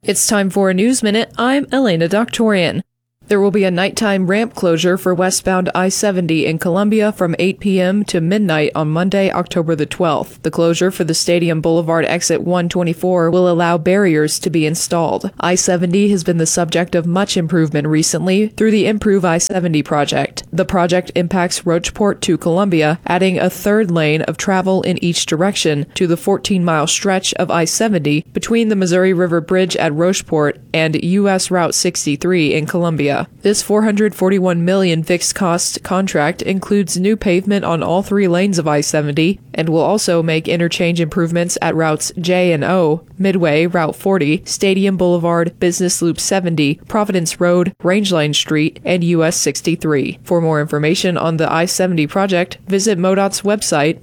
It's time for a News Minute. I'm Elena Doctorian. There will be a nighttime ramp closure for westbound I-70 in Columbia from 8 p.m. to midnight on Monday, October the 12th. The closure for the Stadium Boulevard exit 124 will allow barriers to be installed. I-70 has been the subject of much improvement recently through the Improve I-70 project. The project impacts Rocheport to Columbia, adding a third lane of travel in each direction to the 14-mile stretch of I-70 between the Missouri River Bridge at Rocheport and U.S. Route 63 in Columbia. This $441 million fixed-cost contract includes new pavement on all three lanes of I-70 and will also make interchange improvements at routes J and O, Midway, Route 40, Stadium Boulevard, Business Loop 70, Providence Road, Rangeline Street, and US 63. For more information on the I-70 project, visit MoDOT's website,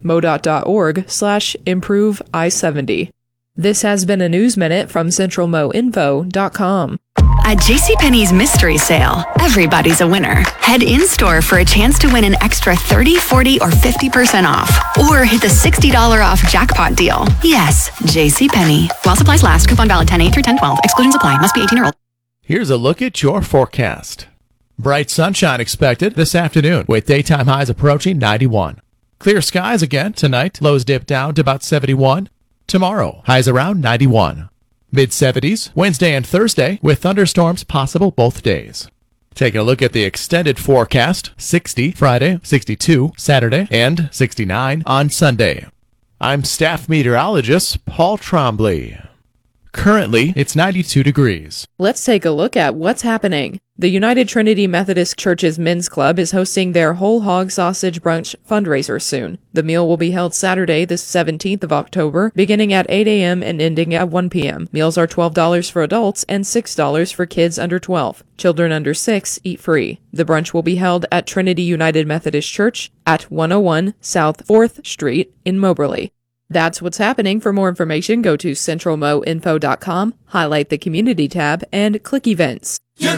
modot.org/improve I-70. This has been a News Minute from CentralMoInfo.com. At JCPenney's Mystery Sale, everybody's a winner. Head in-store for a chance to win an extra 30, 40, or 50% off. Or hit the $60 off jackpot deal. Yes, JCPenney. While supplies last. Coupon valid 10/8 through 10/12. Exclusions apply. Must be 18 or older. Here's a look at your forecast. Bright sunshine expected this afternoon with daytime highs approaching 91. Clear skies again tonight. Lows dip down to about 71. Tomorrow, highs around 91. Mid-70s Wednesday and Thursday with thunderstorms possible both days. Taking a look at the extended forecast, 60 Friday, 62 Saturday, and 69 on Sunday. I'm staff meteorologist Paul Trombley. Currently, it's 92 degrees. Let's take a look at what's happening. The United Trinity Methodist Church's Men's Club is hosting their Whole Hog Sausage Brunch fundraiser soon. The meal will be held Saturday, the 17th of October, beginning at 8 a.m. and ending at 1 p.m. Meals are $12 for adults and $6 for kids under 12. Children under 6 eat free. The brunch will be held at Trinity United Methodist Church at 101 South 4th Street in Moberly. That's what's happening. For more information, go to CentralMoInfo.com, highlight the Community tab, and click Events.